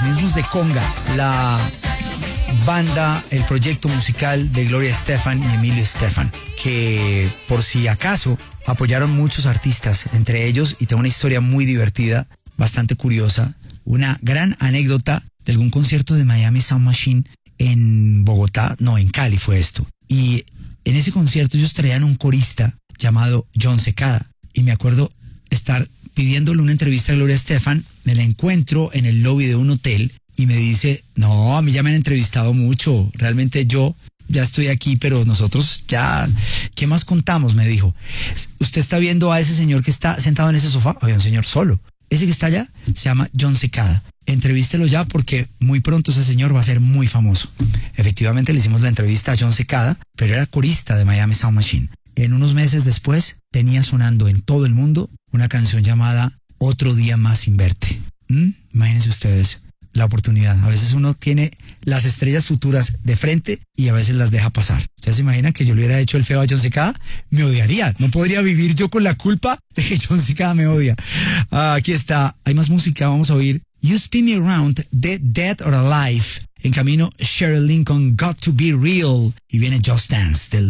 mismos de Conga, la banda, el proyecto musical de Gloria Estefan y Emilio Estefan, que por si acaso apoyaron muchos artistas, entre ellos, y tengo una historia muy divertida, bastante curiosa, una gran anécdota de algún concierto de Miami Sound Machine en Bogotá, no, en Cali fue esto. Y en ese concierto ellos traían un corista llamado John Secada, y me acuerdo estar pidiéndole una entrevista a Gloria Estefan, me la encuentro en el lobby de un hotel y me dice, no, a mí ya me han entrevistado mucho, realmente yo ya estoy aquí, pero nosotros ya, ¿qué más contamos? Me dijo, usted está viendo a ese señor que está sentado en ese sofá, había un señor solo, ese que está allá se llama John Secada, entrevístelo ya porque muy pronto ese señor va a ser muy famoso. Efectivamente le hicimos la entrevista a John Secada, pero era corista de Miami Sound Machine. En unos meses después tenía sonando en todo el mundo una canción llamada Otro Día Más Sin Verte. Imagínense ustedes la oportunidad. A veces uno tiene las estrellas futuras de frente y a veces las deja pasar. ¿Ustedes se imaginan que yo le hubiera hecho el feo a John Secada? Me odiaría. No podría vivir yo con la culpa de que John Secada me odia. Aquí está. Hay más música. Vamos a oír You Spin Me Around de Dead or Alive. En camino, Sheryl Lincoln, Got to Be Real. Y viene Just Dance del